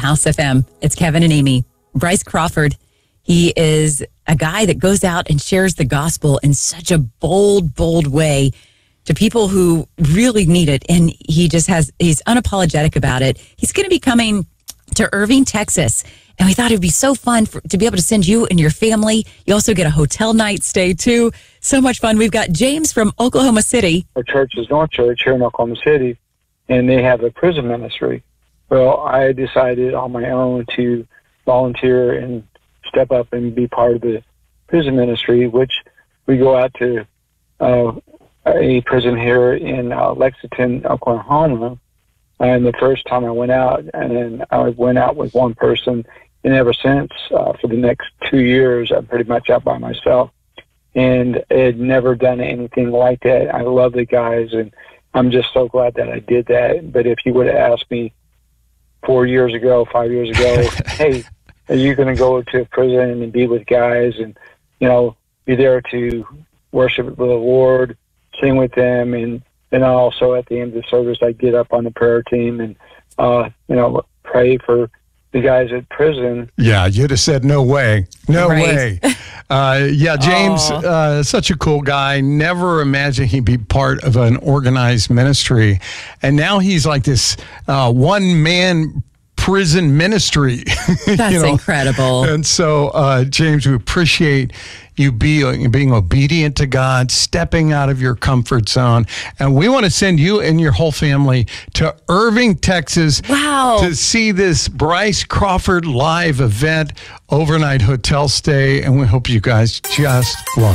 House FM. It's Kevin and Amy. Bryce Crawford, he is a guy that goes out and shares the gospel in such a bold, bold way to people who really need it. And he's unapologetic about it. He's going to be coming to Irving, Texas. And we thought it would be so fun to be able to send you and your family. You also get a hotel night stay, too. So much fun. We've got James from Oklahoma City. Our church is North Church here in Oklahoma City, and they have a prison ministry. Well, I decided on my own to volunteer and step up and be part of the prison ministry, which we go out to a prison here in Lexington, Oklahoma. And the first time I went out, and then I went out with one person, and ever since, for the next 2 years, I'm pretty much out by myself. And had never done anything like that. I love the guys, and I'm just so glad that I did that. But if you would have asked me 4 years ago, 5 years ago, hey, are you going to go to a prison and be with guys and, be there to worship the Lord, sing with them, and then also at the end of the service, I get up on the prayer team and, pray for the guys at prison. Yeah, you'd have said no way. No way. James, such a cool guy. Never imagined he'd be part of an organized ministry. And now he's like this one-man prison ministry. That's incredible. And so, James, we appreciate you being obedient to God, stepping out of your comfort zone. And we want to send you and your whole family to Irving, Texas. Wow. To see this Bryce Crawford live event, overnight hotel stay. And we hope you guys just love it.